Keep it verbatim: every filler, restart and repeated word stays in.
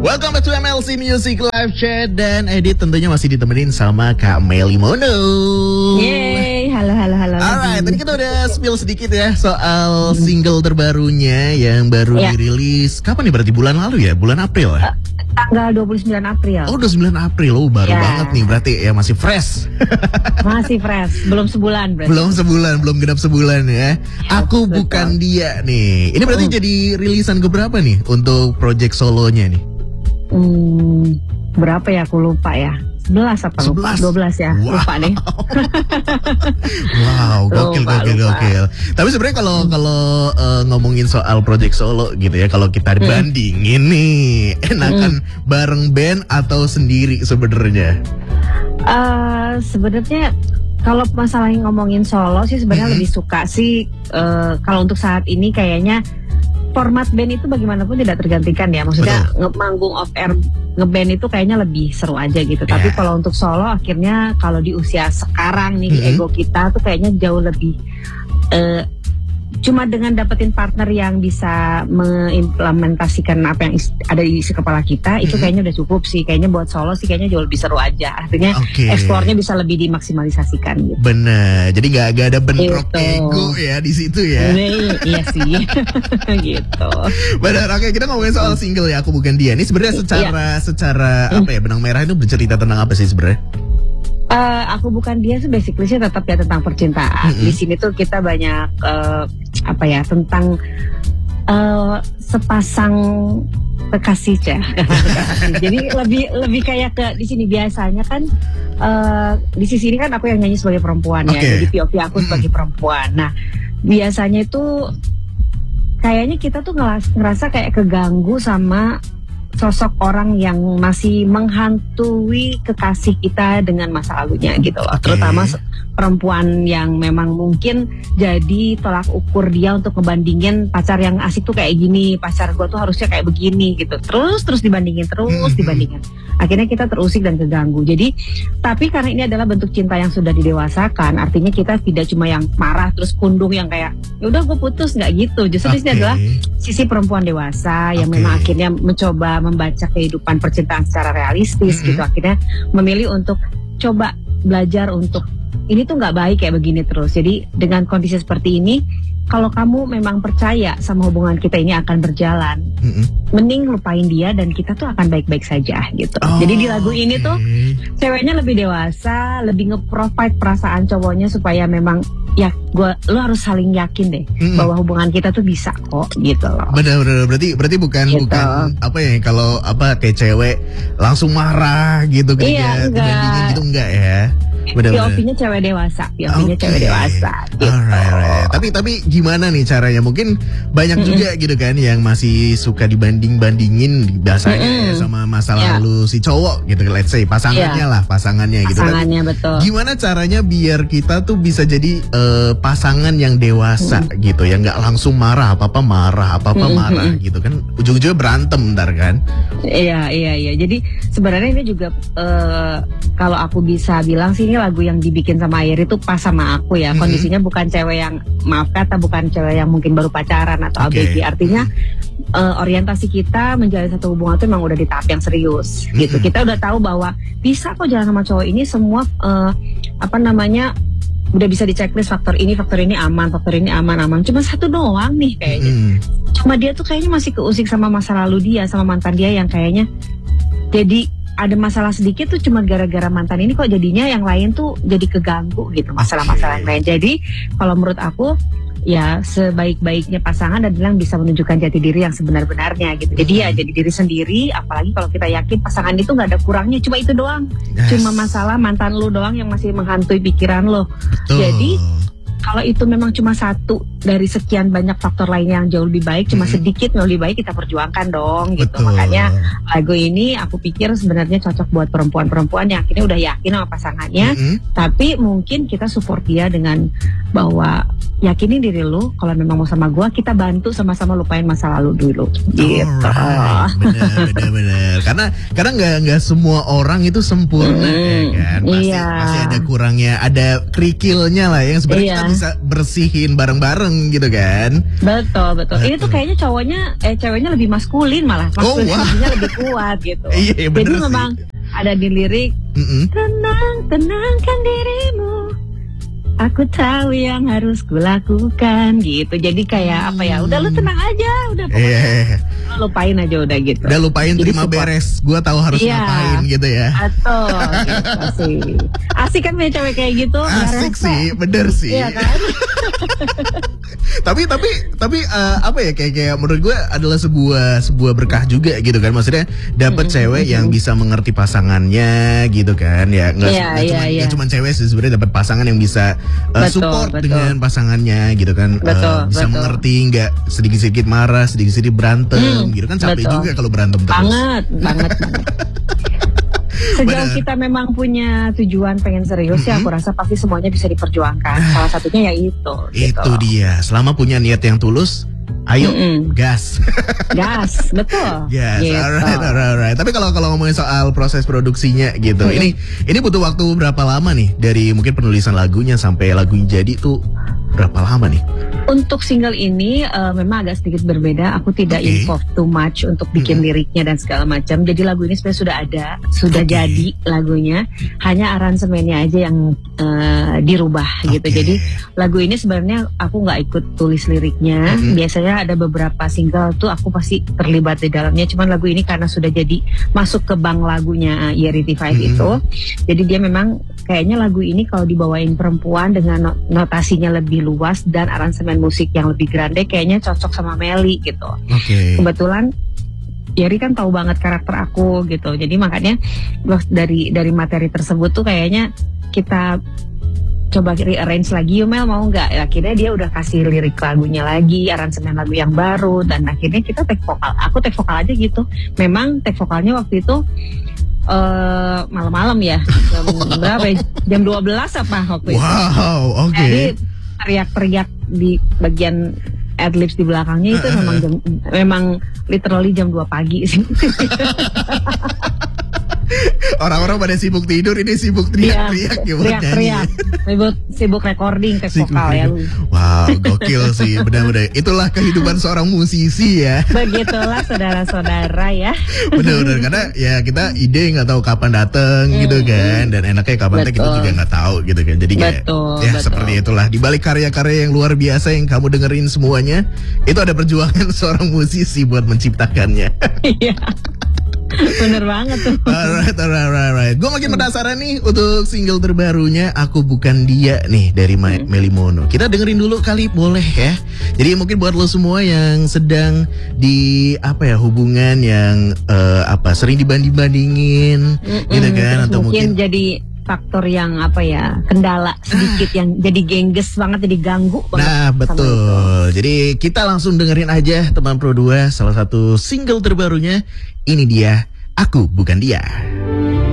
Welcome back to M L C Music Live Chat. Dan Edit tentunya masih ditemenin sama Kak Melly Mono. Yeay, halo halo halo. Alright, tadi kita udah spill sedikit ya soal single terbarunya yang baru ya. dirilis. Kapan nih, berarti bulan lalu ya? Bulan April ya? Uh, tanggal dua puluh sembilan April. Oh, dua puluh sembilan April. Oh, baru ya. banget nih, berarti ya masih fresh. Masih fresh, belum sebulan berarti. Belum sebulan, belum genap sebulan ya. ya Aku betul. Bukan Dia nih. Ini berarti hmm. jadi rilisan keberapa nih untuk project solonya nih? Hmm, berapa ya, aku lupa ya. sebelas apa lupa? dua belas ya, wow. Lupa deh. Wow, gokil, lupa, gokil, lupa. gokil. Tapi sebenarnya kalau hmm. kalau uh, ngomongin soal project solo gitu ya, kalau kita dibandingin hmm. nih, enakan hmm. bareng band atau sendiri sebenarnya? Uh, sebenarnya kalau masalah ngomongin solo sih sebenarnya hmm. lebih suka sih uh, kalau untuk saat ini kayaknya format band itu bagaimanapun tidak tergantikan ya. Maksudnya nge-manggung off air nge-band itu kayaknya lebih seru aja gitu. Yeah. Tapi kalau untuk solo akhirnya kalau di usia sekarang nih, mm-hmm. di ego kita tuh kayaknya jauh lebih uh, cuma dengan dapetin partner yang bisa mengimplementasikan apa yang ada di isi kepala kita, itu mm-hmm. kayaknya udah cukup sih. Kayaknya buat solo sih kayaknya jauh lebih seru aja. Artinya okay. eksplornya bisa lebih dimaksimalisasikan gitu. Bener, jadi gak, gak ada bentrok gitu. Ego ya di situ ya. Iya, iya sih. Gitu. Bener, oke, kita ngomongin soal single ya, Aku Bukan Dia. Ini sebenarnya secara iya. secara mm. apa ya, Benang Merah itu bercerita tentang apa sih sebenarnya? Uh, aku Bukan Dia sih basically sih tetap ya tentang percintaan. Mm-hmm. Di sini tuh kita banyak uh, apa ya tentang uh, sepasang kekasih ya. Jadi lebih lebih kayak ke di sini biasanya kan uh, di sisi ini kan aku yang nyanyi sebagai perempuan okay. ya. Jadi P O V aku sebagai mm-hmm. perempuan. Nah biasanya itu kayaknya kita tuh ngerasa kayak keganggu sama sosok orang yang masih menghantui kekasih kita dengan masa lalunya gitu loh. Okay. Terutama perempuan yang memang mungkin jadi tolak ukur dia untuk ngebandingin pacar yang asik tuh kayak gini, pacar gue tuh harusnya kayak begini gitu. Terus terus dibandingin terus mm-hmm. dibandingin. Akhirnya kita terusik dan keganggu. Jadi tapi karena ini adalah bentuk cinta yang sudah didewasakan, artinya kita tidak cuma yang marah terus pundung yang kayak ya udah gue putus, nggak gitu. Justru okay. ini adalah sisi perempuan dewasa yang okay. memang akhirnya mencoba membaca kehidupan percintaan secara realistis mm-hmm. gitu. Akhirnya memilih untuk coba belajar untuk ini tuh nggak baik kayak begini terus. Jadi dengan kondisi seperti ini, kalau kamu memang percaya sama hubungan kita ini akan berjalan, mm-hmm. mending lupain dia dan kita tuh akan baik-baik saja gitu. Oh, jadi di lagu okay. ini tuh ceweknya lebih dewasa, lebih nge-provide perasaan cowoknya supaya memang ya gua lo harus saling yakin deh mm-hmm. bahwa hubungan kita tuh bisa kok gitu loh. Benar-benar berarti berarti bukan gitu. bukan apa ya kalau apa kayak cewek langsung marah gitu kan iya, ya dibandingin gitu enggak ya. P O V-nya cewek dewasa, P O V-nya okay. cewek dewasa gitu. Alright, alright. Tapi tapi gimana nih caranya? Mungkin banyak mm-hmm. juga gitu kan yang masih suka dibanding-bandingin biasanya mm-hmm. ya, sama masa yeah. lalu si cowok gitu, let's say pasangannya yeah. lah, pasangannya gitu. Pasangannya tapi, betul. Gimana caranya biar kita tuh bisa jadi uh, pasangan yang dewasa mm-hmm. gitu, yang nggak langsung marah apa-apa marah, apa-apa mm-hmm. marah gitu kan. Ujung-ujungnya berantem ntar kan. Iya, iya, iya. Jadi sebenarnya ini juga uh, kalau aku bisa bilang sih ini lagu yang dibikin sama Airi itu pas sama aku ya. Mm-hmm. Kondisinya bukan cewek yang maaf kata bukan cewek yang mungkin baru pacaran atau okay. A B G. Artinya mm-hmm. uh, orientasi kita menjalin satu hubungan itu memang udah di tahap yang serius mm-hmm. gitu. Kita udah tahu bahwa bisa kok jalan sama cowok ini semua uh, apa namanya udah bisa di checklist faktor ini, faktor ini aman, faktor ini aman-aman. Cuma satu doang nih kayaknya. Mm. Cuma dia tuh kayaknya masih keusik sama masa lalu dia, sama mantan dia yang kayaknya jadi ada masalah sedikit tuh cuma gara-gara mantan ini kok jadinya yang lain tuh jadi keganggu gitu, masalah-masalah yang lain. Jadi kalau menurut aku ya sebaik-baiknya pasangan adalah bisa menunjukkan jati diri yang sebenar-benarnya gitu. Jadi ya jadi diri sendiri, apalagi kalau kita yakin pasangan itu nggak ada kurangnya, cuma itu doang. Yes. Cuma masalah mantan lu doang yang masih menghantui pikiran lo. Betul. Jadi kalau itu memang cuma satu dari sekian banyak faktor lainnya yang jauh lebih baik, cuma mm-hmm. sedikit yang lebih baik kita perjuangkan dong gitu. Betul. Makanya lagu ini aku pikir sebenarnya cocok buat perempuan-perempuan yang akhirnya udah yakin sama pasangannya, mm-hmm. tapi mungkin kita support dia dengan bahwa yakinin diri lu, kalau memang mau sama gua kita bantu sama-sama lupain masa lalu dulu gitu. Alright. Bener, bener, bener. Karena karena nggak nggak semua orang itu sempurna mm, ya kan. Pasti, iya. pasti ada kurangnya, ada kerikilnya lah yang sebenarnya iya. kita bisa bersihin bareng-bareng seneng gitu kan. Betul betul. Ini tuh kayaknya cowoknya eh ceweknya lebih maskulin malah, maskulinasinya oh, lebih kuat gitu. Iya, bener Jadi sih. memang ada di lirik Mm-mm. tenang tenangkan dirimu. Aku tahu yang harus kulakukan gitu. Jadi kayak apa ya? Udah lu tenang aja, udah pokoknya Yeah. lu lupain aja udah gitu. Udah lupain Jadi terima support. beres. Gua tahu harus Iya. ngapain gitu ya. Atau gitu sih. Asik kan punya cewek kayak gitu. Asik rese. sih, bener sih. Iya kan? tapi tapi tapi uh, apa ya kayak kayak menurut gue adalah sebuah sebuah berkah juga gitu kan, maksudnya dapat Mm-mm, cewek mm-mm. yang bisa mengerti pasangannya gitu kan ya, nggak Iya, nggak iya, cuma iya. nggak cuma cewek sih sebenarnya, dapat pasangan yang bisa uh, Betul, support betul. dengan pasangannya gitu kan. Uh, Betul, bisa betul. mengerti, nggak sedikit sedikit marah, sedikit sedikit berantem Hmm, gitu kan, capek betul. juga kalau berantem terus. Banget, banget, banget. Sejauh Bener. kita memang punya tujuan pengen serius ya, Mm-mm. aku rasa pasti semuanya bisa diperjuangkan. Salah satunya ya itu. Gitu. Itu dia, selama punya niat yang tulus, ayo Mm-mm. gas. Gas, betul. Yes, Gitu. alright, alright, alright. Tapi kalau kalau ngomongin soal proses produksinya gitu, Mm-mm. ini ini butuh waktu berapa lama nih dari mungkin penulisan lagunya sampai lagunya jadi tuh berapa lama nih? Untuk single ini uh, memang agak sedikit berbeda. Aku tidak Oke. involve too much untuk bikin Mm-mm. liriknya dan segala macam. Jadi lagu ini sebenarnya sudah ada, sudah Oke. jadi lagunya. Hanya aransemennya aja yang uh, dirubah gitu. Oke. Jadi lagu ini sebenarnya aku nggak ikut tulis liriknya. Mm-mm. Biasanya ada beberapa single tuh aku pasti terlibat di dalamnya. Cuman lagu ini karena sudah jadi masuk ke bank lagunya uh, Yerity Five Mm-mm. itu. Jadi dia memang kayaknya lagu ini kalau dibawain perempuan dengan no- notasinya lebih luas dan aransemen musik yang lebih grande kayaknya cocok sama Meli gitu. Oke. Kebetulan Yeri kan tahu banget karakter aku gitu. Jadi makanya gua dari dari materi tersebut tuh kayaknya kita coba rearrange lagi, yuk Mel mau nggak? Akhirnya dia udah kasih lirik lagunya lagi, aransemen lagu yang baru, dan akhirnya kita take vokal. Aku take vokal aja gitu. Memang take vokalnya waktu itu eh malam-malam ya, jam berapa? Ya? Jam dua belas apa waktu itu? Wow, oke. Jadi teriak-teriak di bagian adlibs di belakangnya itu memang jam, memang literally jam dua pagi sih. Orang-orang pada sibuk tidur, ini sibuk teriak-teriak ya buat teriak-teriak, nyanyi. sibuk, sibuk recording tek Sibuk vokal ya. Wow, gokil sih, benar-benar. Itulah kehidupan seorang musisi ya. Begitulah saudara-saudara ya. Benar-benar, karena ya kita ide nggak tahu kapan dateng Hmm, gitu kan, dan enaknya kapan teh kita betul. juga nggak taau gitu kan. Jadi kayak Betul, ya betul. seperti itulah. Di balik karya-karya yang luar biasa yang kamu dengerin semuanya, itu ada perjuangan seorang musisi buat menciptakannya. Iya. Bener banget tuh. Alright, alright, alright, alright. Gue makin penasaran nih untuk single terbarunya Aku Bukan Dia nih dari Ma- Hmm. Meli Mono. Kita dengerin dulu kali, boleh ya? Jadi mungkin buat lo semua yang sedang di apa ya hubungan yang eh, apa sering dibanding-bandingin, Mm-mm, gitu kan? terus Atau mungkin mungkin jadi faktor yang apa ya, kendala sedikit yang jadi gengges banget, jadi ganggu banget. Nah sama itu. betul. Jadi kita langsung dengerin aja teman Pro dua salah satu single terbarunya. Ini dia Aku Bukan Dia.